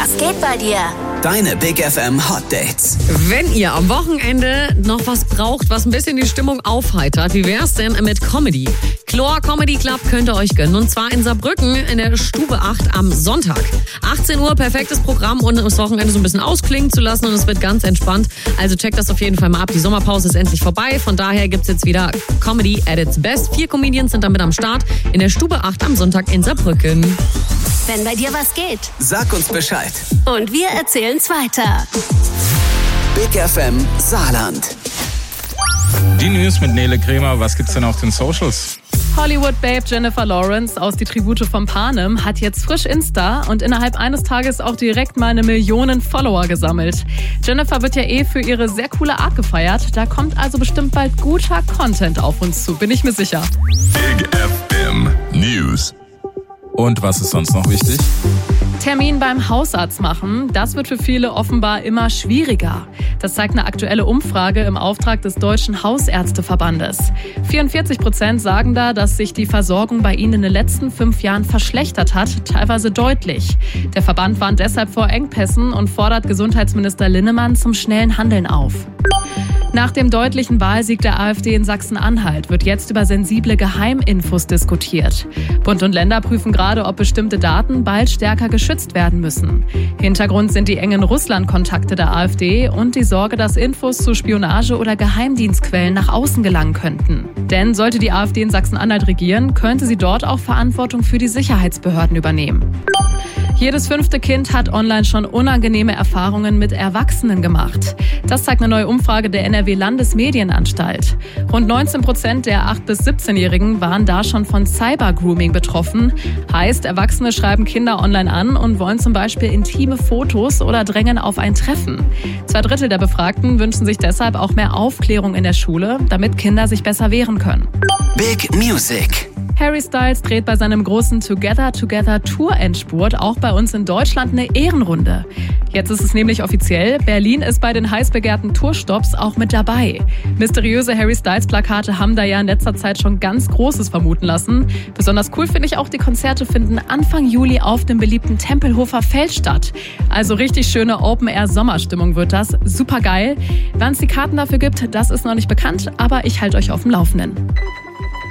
Was geht bei dir? Deine Big FM Hot Dates. Wenn ihr am Wochenende noch was braucht, was ein bisschen die Stimmung aufheitert, wie wär's denn mit Comedy? Chlor Comedy Club könnt ihr euch gönnen. Und zwar in Saarbrücken in der Stube 8 am Sonntag. 18 Uhr, perfektes Programm, um das Wochenende so ein bisschen ausklingen zu lassen. Und es wird ganz entspannt. Also checkt das auf jeden Fall mal ab. Die Sommerpause ist endlich vorbei. Von daher gibt's jetzt wieder Comedy at its best. 4 Comedians sind damit am Start in der Stube 8 am Sonntag in Saarbrücken. Wenn bei dir was geht. Sag uns Bescheid. Und wir erzählen's weiter. Big FM Saarland. Die News mit Nele Kremer. Was gibt's denn auf den Socials? Hollywood-Babe Jennifer Lawrence aus Die Tribute von Panem hat jetzt frisch Insta und innerhalb eines Tages auch direkt mal 1 Million Follower gesammelt. Jennifer wird ja für ihre sehr coole Art gefeiert. Da kommt also bestimmt bald guter Content auf uns zu, bin ich mir sicher. Big FM News. Und was ist sonst noch wichtig? Termin beim Hausarzt machen, das wird für viele offenbar immer schwieriger. Das zeigt eine aktuelle Umfrage im Auftrag des Deutschen Hausärzteverbandes. 44% sagen da, dass sich die Versorgung bei ihnen in den letzten 5 Jahren verschlechtert hat, teilweise deutlich. Der Verband warnt deshalb vor Engpässen und fordert Gesundheitsminister Linnemann zum schnellen Handeln auf. Nach dem deutlichen Wahlsieg der AfD in Sachsen-Anhalt wird jetzt über sensible Geheiminfos diskutiert. Bund und Länder prüfen gerade, ob bestimmte Daten bald stärker geschützt werden müssen. Hintergrund sind die engen Russland-Kontakte der AfD und die Sorge, dass Infos zu Spionage- oder Geheimdienstquellen nach außen gelangen könnten. Denn sollte die AfD in Sachsen-Anhalt regieren, könnte sie dort auch Verantwortung für die Sicherheitsbehörden übernehmen. Jedes 5. Kind hat online schon unangenehme Erfahrungen mit Erwachsenen gemacht. Das zeigt eine neue Umfrage der NRW-Landesmedienanstalt. Rund 19% der 8- bis 17-Jährigen waren da schon von Cybergrooming betroffen. Heißt, Erwachsene schreiben Kinder online an und wollen zum Beispiel intime Fotos oder drängen auf ein Treffen. 2/3 der Befragten wünschen sich deshalb auch mehr Aufklärung in der Schule, damit Kinder sich besser wehren können. Big Music. Harry Styles dreht bei seinem großen Together Together Tour-Endspurt auch bei uns in Deutschland eine Ehrenrunde. Jetzt ist es nämlich offiziell, Berlin ist bei den heiß begehrten Tourstops auch mit dabei. Mysteriöse Harry Styles-Plakate haben da ja in letzter Zeit schon ganz Großes vermuten lassen. Besonders cool finde ich auch, die Konzerte finden Anfang Juli auf dem beliebten Tempelhofer Feld statt. Also richtig schöne Open-Air-Sommerstimmung wird das. Super geil. Wann es die Karten dafür gibt, das ist noch nicht bekannt, aber ich halte euch auf dem Laufenden.